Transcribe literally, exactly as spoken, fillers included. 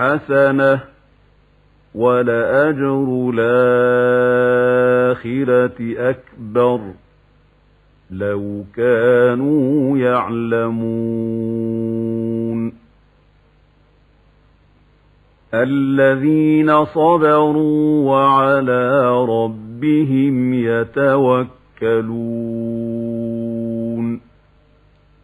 حَسَنَةٌ وَلَأَجْرُ الْآخِرَةِ أَكْبَرُ لَوْ كَانُوا يَعْلَمُونَ الَّذِينَ صَبَرُوا وَعَلَى رَبِّهِمْ يَتَوَكَّلُونَ